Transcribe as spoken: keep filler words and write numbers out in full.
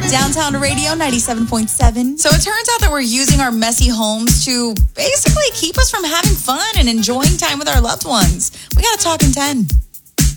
Downtown Radio ninety-seven point seven. So it turns out that we're using our messy homes to basically keep us from having fun and enjoying time with our loved ones. We got to talk in ten.